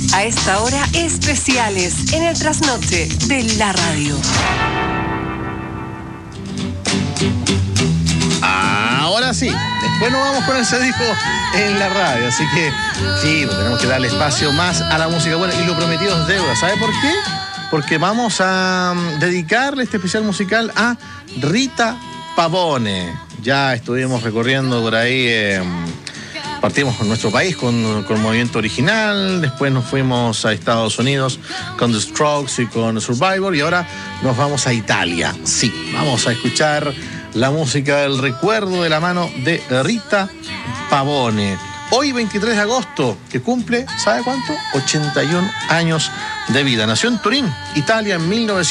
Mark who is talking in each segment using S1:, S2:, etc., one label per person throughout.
S1: A esta hora, especiales en el trasnoche de la radio.
S2: Ahora sí, después nos vamos con el disco en la radio, así que sí, tenemos que darle espacio más a la música buena y lo prometido es deuda. ¿Sabe por qué? Porque vamos a dedicarle este especial musical a Rita Pavone. Ya estuvimos recorriendo por ahí, partimos con nuestro país con Movimiento Original, después nos fuimos a Estados Unidos con The Strokes y con Survivor, y ahora nos vamos a Italia. Sí, vamos a escuchar la música del recuerdo de la mano de Rita Pavone. Hoy, 23 de agosto, que cumple, ¿sabe cuánto? 81 años de vida. Nació en Turín, Italia, en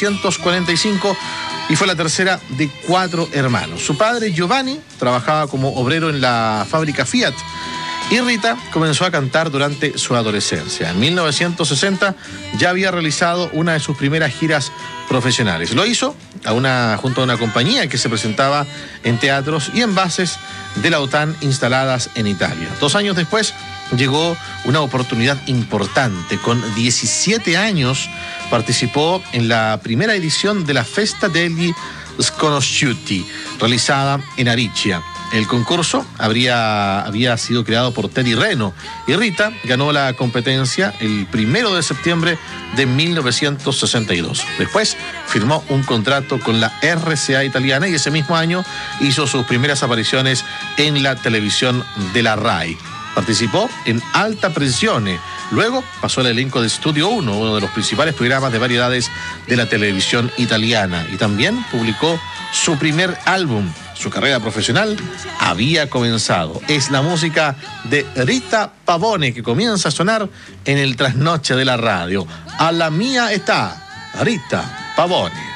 S2: 1945 y fue la tercera de 4 hermanos. Su padre, Giovanni, trabajaba como obrero en la fábrica Fiat y Rita comenzó a cantar durante su adolescencia. En 1960 ya había realizado una de sus primeras giras profesionales. Lo hizo junto a una compañía que se presentaba en teatros y en bases de la OTAN instaladas en Italia. 2 años después llegó una oportunidad importante. Con 17 años participó en la primera edición de la Festa degli Sconosciuti, realizada en Aricia. El concurso había sido creado por Teddy Reno y Rita ganó la competencia el 1 de septiembre de 1962. Después firmó un contrato con la RCA italiana y ese mismo año hizo sus primeras apariciones en la televisión de la RAI. Participó en Alta Pressione. Luego pasó al elenco de Studio 1, uno de los principales programas de variedades de la televisión italiana, y también publicó su primer álbum. Su carrera profesional había comenzado. Es la música de Rita Pavone que comienza a sonar en el trasnoche de la radio. A la mía está Rita Pavone.